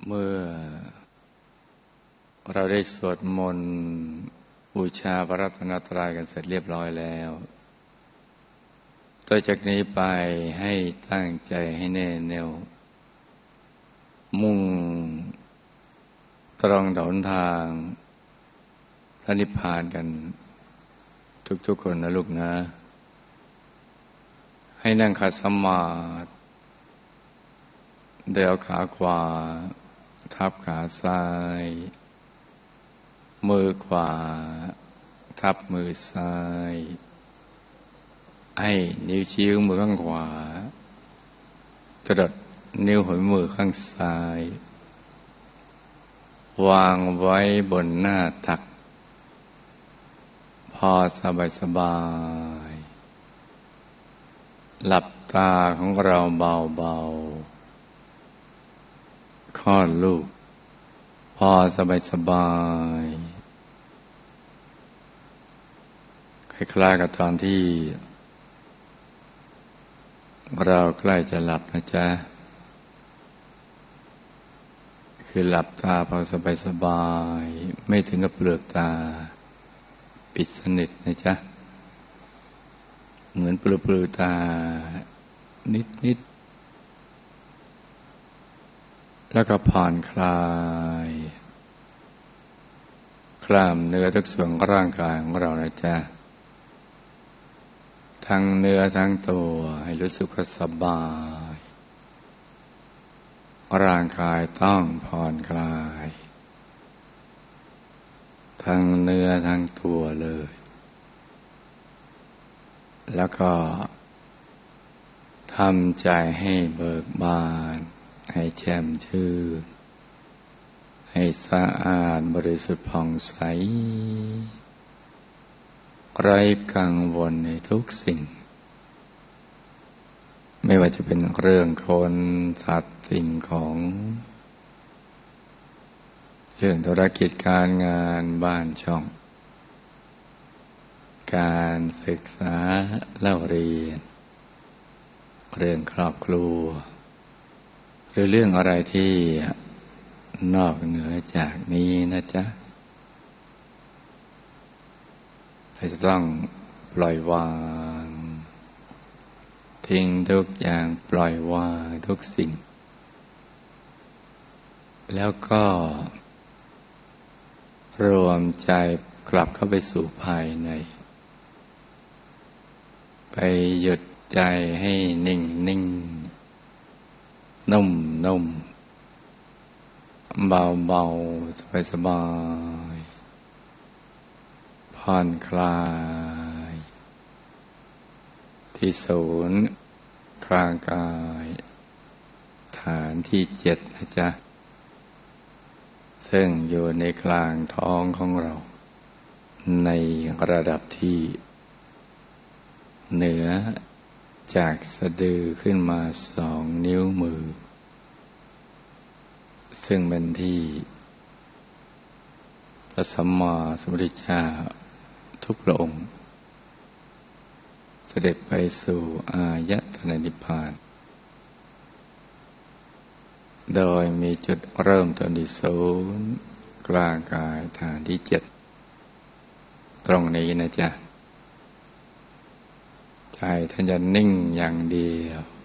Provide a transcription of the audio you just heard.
เมื่อเราได้สวดมนต์บูชาพระรัตนตรัยกันเสร็จเรียบร้อยแล้วต่อจากนี้ไปให้ตั้งใจให้แน่แน่วมุ่งตรงต่อหนทางพระนิพพานกันทุกๆคนนะลูกนะให้นั่งขัดสมาธิโดยเอาขาขวาทับขาซ้ายมือขวาทับมือซ้ายให้นิ้วชี้ของมือข้างขวากระดดนิ้วหัวมือข้างซ้ายวางไว้บนหน้าตักพอสบายหลับตาของเราเบาๆคลอดลูกพอสบายคล้ายๆกับตอนที่เราใกล้จะหลับนะจ๊ะคือหลับตาพอสบายไม่ถึงกับเปลือกตาปิดสนิทนะจ๊ะเหมือนปลือตานิดแล้วก็ผ่อนคลายกล้ามเนื้อทุกส่วนของร่างกายของเรานะจ๊ะทั้งเนื้อทั้งตัวให้รู้สึกว่าสบายร่างกายต้องผ่อนคลายทั้งเนื้อทั้งตัวเลยแล้วก็ทำใจให้เบิกบานให้แจ่มชื่นให้สะอาดบริสุทธิ์ผ่องใสไร้กังวลในทุกสิ่งไม่ว่าจะเป็นเรื่องคนสัตว์สิ่งของเรื่องธุรกิจการงานบ้านช่องการศึกษาเล่าเรียนเรื่องครอบครัวหรือเรื่องอะไรที่นอกเหนือจากนี้นะจ๊ะเราจะต้องปล่อยวางทิ้งทุกอย่างปล่อยวางทุกสิ่งแล้วก็รวมใจกลับเข้าไปสู่ภายในไปหยุดใจให้นิ่งนุ่มเบาสบายผ่อนคลายที่ศูนย์กลางกายฐานที่7นะจ๊ะซึ่งอยู่ในกลางท้องของเราในระดับที่เหนือจากสะดือขึ้นมา2 นิ้วมือซึ่งเป็นที่พระสัมมาสัมพุทธเจ้าทุกพระองค์เสด็จไปสู่อายตนะนิพพานโดยมีจุดเริ่มต้นที่ศูนย์กลางกายฐานที่7ตรงนี้นะจ๊ะใจท่านจะนิ่งอย่างเดียว